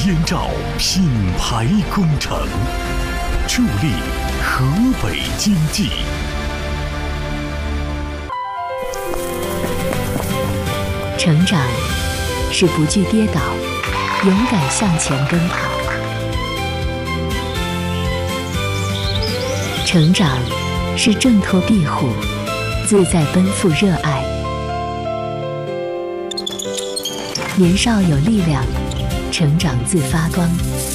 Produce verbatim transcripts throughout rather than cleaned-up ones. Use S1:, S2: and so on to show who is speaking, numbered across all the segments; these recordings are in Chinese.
S1: 天照品牌工程，助力河北经济。
S2: 成长是不惧跌倒，勇敢向前奔跑。成长是挣脱庇护，自在奔赴热爱。年少有力量，成长自发光。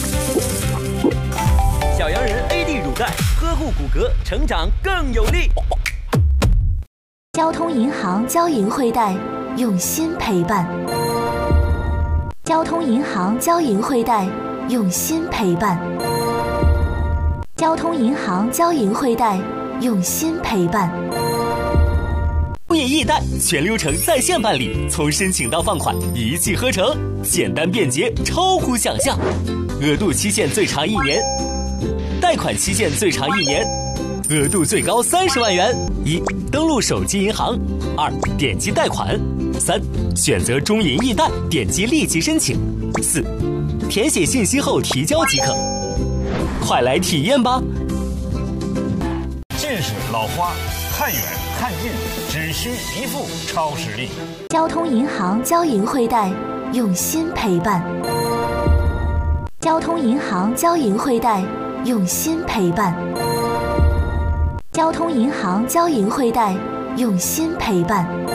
S3: 小洋人 A D 乳钙，呵护骨骼，成长更有力。
S4: 交通银行交银汇贷，用心陪伴。交通银行交银汇贷，用心陪伴。交通银行交银汇贷，用心陪伴。
S5: 中银易贷全流程在线办理，从申请到放款一气呵成，简单便捷，超乎想象。额度期限最长一年，贷款期限最长一年，额度最高三十万元。一、登录手机银行；二、点击贷款；三、选择中银易贷，点击立即申请；四、填写信息后提交即可。快来体验吧！
S6: 近视老花，看远看近，只需一副超视力。
S4: 交通银行交银汇贷，用心陪伴。交通银行交银汇贷，用心陪伴。交通银行交银汇贷，用心陪伴。